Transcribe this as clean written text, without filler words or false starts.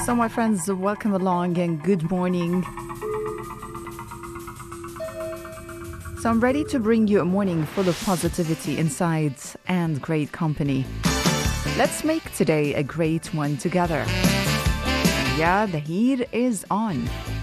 So, my friends, welcome along and good morning. So, I'm ready to bring you a morning full of positivity, insights, and great company. Let's make today a great one together. Yeah, the heat is on.